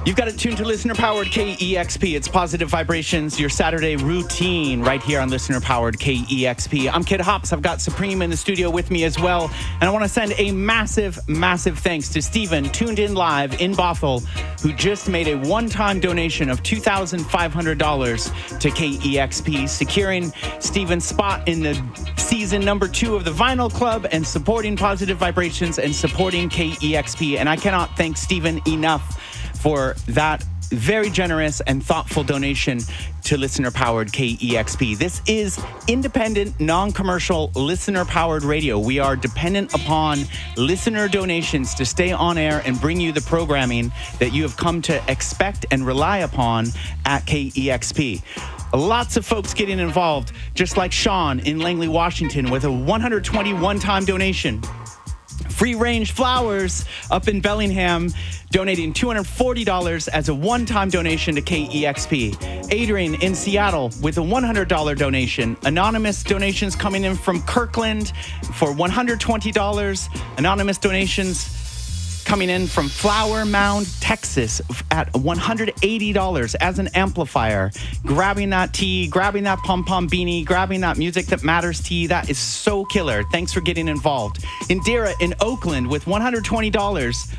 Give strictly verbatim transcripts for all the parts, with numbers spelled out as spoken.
You've got it tuned to listener-powered K E X P. It's Positive Vibrations, your Saturday routine right here on listener-powered K E X P. I'm Kid Hops. I've got Supreme in the studio with me as well. And I want to send a massive, massive thanks to Stephen, tuned in live in Bothell, who just made a one-time donation of two thousand five hundred dollars to K E X P, securing Stephen's spot in the season number two of the Vinyl Club and supporting Positive Vibrations and supporting K E X P. And I cannot thank Stephen enough for that very generous and thoughtful donation to listener-powered K E X P. This is independent, non-commercial, listener-powered radio. We are dependent upon listener donations to stay on air and bring you the programming that you have come to expect and rely upon at K E X P. Lots of folks getting involved, just like Sean in Langley, Washington, with a one hundred twenty one-time donation. Free Range Flowers up in Bellingham, donating two hundred forty dollars as a one-time donation to K E X P. Adrian in Seattle with a one hundred dollars donation. Anonymous donations coming in from Kirkland for one hundred twenty dollars. Anonymous donations coming in from Flower Mound, Texas at one hundred eighty dollars as an amplifier. Grabbing that tee, grabbing that pom-pom beanie, grabbing that Music That Matters tee. That is so killer. Thanks for getting involved. Indira in Oakland with one hundred twenty dollars.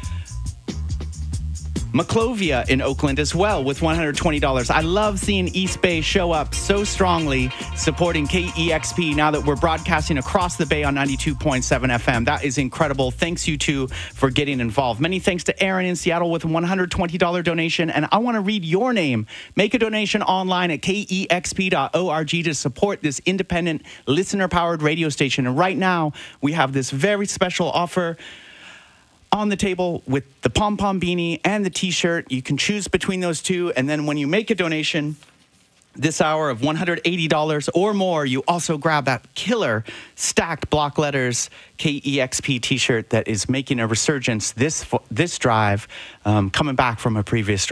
Maclovia in Oakland as well with one hundred twenty dollars. I love seeing East Bay show up so strongly supporting K E X P now that we're broadcasting across the Bay on ninety-two point seven F M. That is incredible. Thanks you two for getting involved. Many thanks to Aaron in Seattle with a one hundred twenty dollars donation. And I want to read your name. Make a donation online at K E X P dot org to support this independent listener-powered radio station. And right now we have this very special offer on the table with the pom-pom beanie and the t-shirt. You can choose between those two, and then when you make a donation this hour of one hundred eighty dollars or more, you also grab that killer stacked block letters K E X P t-shirt that is making a resurgence this this drive, um, coming back from a previous drive.